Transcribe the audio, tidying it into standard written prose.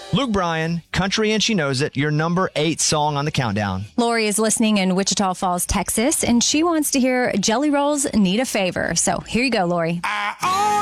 Luke Bryan, Country and She Knows It, your number 8 song on the countdown. Lori is listening in Wichita Falls, Texas, and she wants to hear Jelly Rolls Need a Favor. So here you go, Lori.